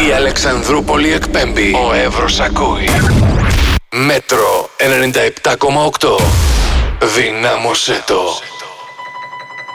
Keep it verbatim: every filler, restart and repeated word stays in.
Η Αλεξανδρούπολη εκπέμπει. Ο Εύρος ακούει. Μέτρο ενενήντα επτά κόμμα οκτώ. Δυνάμωσέ το.